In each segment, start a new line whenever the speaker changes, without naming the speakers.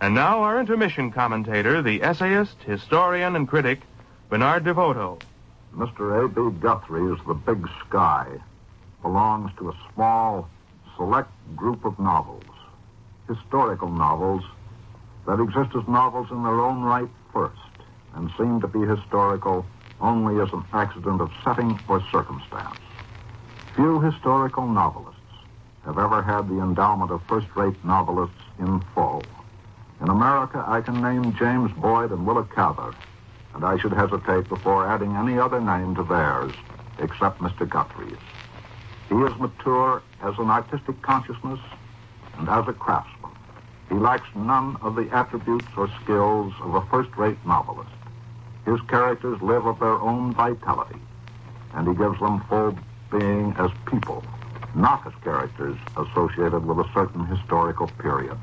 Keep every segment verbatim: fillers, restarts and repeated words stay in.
And now our intermission commentator, the essayist, historian, and critic, Bernard DeVoto.
Mister A B Guthrie's The Big Sky belongs to a small, select group of novels, historical novels that exist as novels in their own right first and seem to be historical only as an accident of setting or circumstance. Few historical novelists have ever had the endowment of first-rate novelists in full. In America, I can name James Boyd and Willa Cather, and I should hesitate before adding any other name to theirs except Mister Guthrie's. He is mature as an artistic consciousness and as a craftsman. He lacks none of the attributes or skills of a first-rate novelist. His characters live of their own vitality, and he gives them full being as people, not as characters associated with a certain historical period.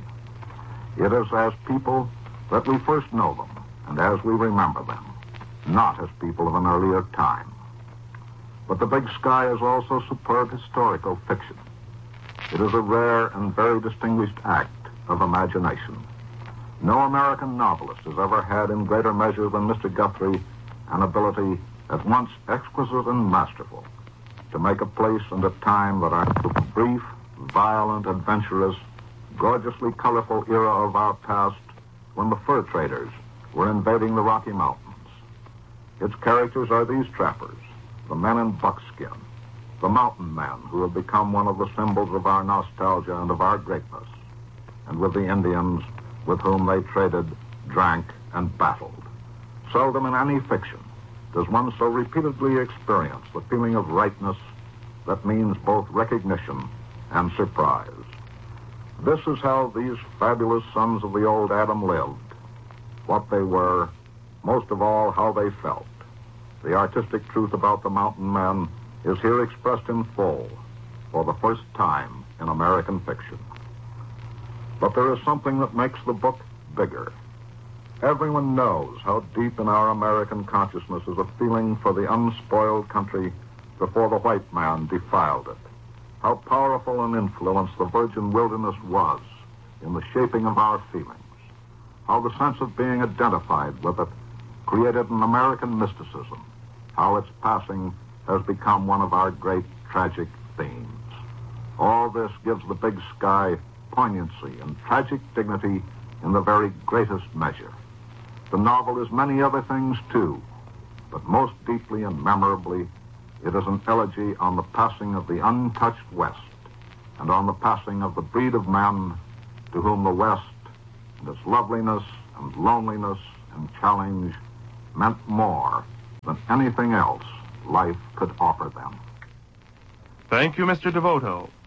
It is as people that we first know them, and as we remember them, not as people of an earlier time. But The Big Sky is also superb historical fiction. It is a rare and very distinguished act of imagination. No American novelist has ever had in greater measure than Mister Guthrie an ability at once exquisite and masterful to make a place and a time that are the brief, violent, adventurous, gorgeously colorful era of our past when the fur traders were invading the Rocky Mountains. Its characters are these trappers, the men in buckskin, the mountain men who have become one of the symbols of our nostalgia and of our greatness, and with the Indians with whom they traded, drank, and battled. Seldom in any fiction does one so repeatedly experience the feeling of rightness that means both recognition and surprise. This is how these fabulous sons of the old Adam lived, what they were, most of all, how they felt. The artistic truth about the mountain men is here expressed in full for the first time in American fiction. But there is something that makes the book bigger. Everyone knows how deep in our American consciousness is a feeling for the unspoiled country before the white man defiled it. How powerful an influence the virgin wilderness was in the shaping of our feelings. How the sense of being identified with it created an American mysticism. How its passing has become one of our great tragic themes. All this gives The Big Sky poignancy and tragic dignity in the very greatest measure. The novel is many other things, too, but most deeply and memorably, it is an elegy on the passing of the untouched West and on the passing of the breed of men to whom the West and its loveliness and loneliness and challenge meant more than anything else life could offer them.
Thank you, Mister DeVoto.